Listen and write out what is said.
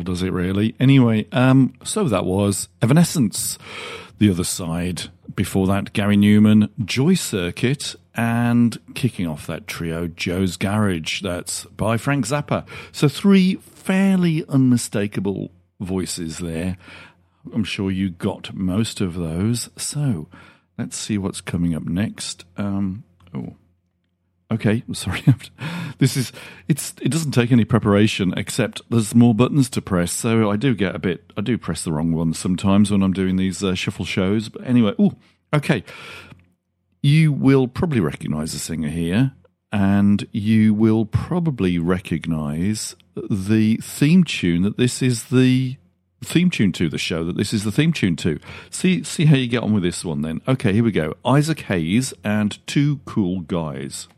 does it really? Anyway, so that was Evanescence. The Other Side. Before that, Gary Newman, Joy Circuit, and kicking off that trio, Joe's Garage. That's by Frank Zappa. So 3 fairly unmistakable voices there. I'm sure you got most of those. So let's see what's coming up next. Okay, sorry. It doesn't take any preparation, except there's more buttons to press. So I do press the wrong ones sometimes when I'm doing these shuffle shows. But anyway, okay. You will probably recognize the singer here, and you will probably recognize the theme tune that this is the theme tune to the show, that this is the theme tune to. See how you get on with this one then. Okay, here we go. Isaac Hayes and Two Cool Guys.